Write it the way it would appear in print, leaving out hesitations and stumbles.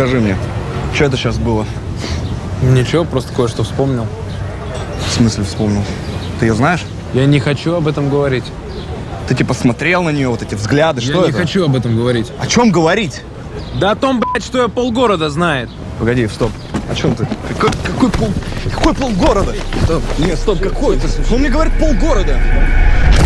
Скажи мне, что это сейчас было? Ничего, просто кое-что вспомнил. В смысле вспомнил? Ты ее знаешь? Я не хочу об этом говорить. Ты типа смотрел на нее, вот эти взгляды, что Я не это? хочу об этом говорить. О чем говорить? Да о том, блядь, что я полгорода знает. Погоди, стоп. О чем ты? Какой полгорода? Стоп. Нет, стоп, какой ты? Он мне говорит полгорода.